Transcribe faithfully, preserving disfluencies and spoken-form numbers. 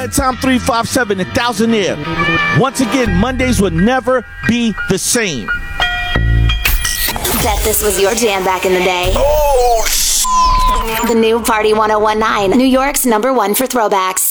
Tom three five seven, a thousandaire. Once again, Mondays will never be the same. Bet this was your jam back in the day. Oh, the new Party one oh one nine, New York's number one for throwbacks.